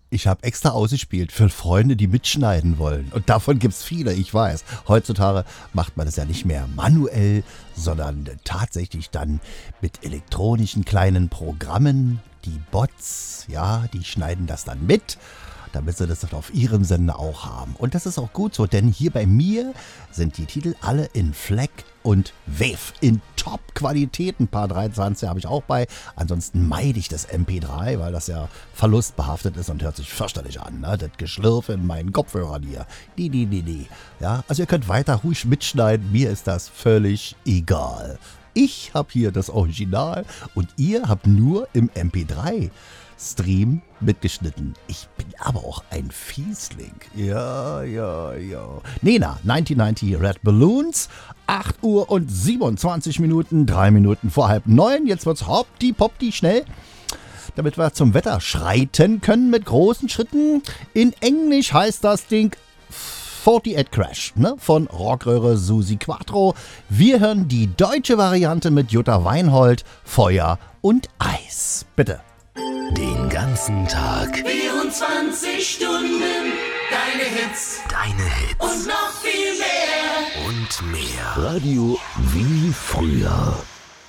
Ich habe extra ausgespielt für Freunde, die mitschneiden wollen. Und davon gibt's viele, ich weiß. Heutzutage macht man das ja nicht mehr manuell, sondern tatsächlich dann mit elektronischen kleinen Programmen. Die Bots, ja, die schneiden das dann mit, damit sie das auf ihrem Sender auch haben. Und das ist auch gut so, denn hier bei mir sind die Titel alle in FLAC und WAV in Top-Qualität. Ein paar 23 habe ich auch bei. Ansonsten meide ich das MP3, weil das ja verlustbehaftet ist und hört sich fürchterlich an. Ne? Das Geschlürfe in meinen Kopfhörern hier. Die. Ja, also ihr könnt weiter ruhig mitschneiden. Mir ist das völlig egal. Ich habe hier das Original und ihr habt nur im MP3-Stream mitgeschnitten. Ich bin aber auch ein Fiesling. Ja. Nena, 1990 Red Balloons, 8 Uhr und 27 Minuten, 3 Minuten vor 8:30. Jetzt wird's hoppdi-poppdi schnell, damit wir zum Wetter schreiten können mit großen Schritten. In Englisch heißt das Ding 48 Crash, ne, von Rockröhre Susi Quattro. Wir hören die deutsche Variante mit Jutta Weinhold, Feuer und Eis. Bitte. Den ganzen Tag 24 Stunden, deine Hits und noch viel mehr. und mehr. Radio wie früher.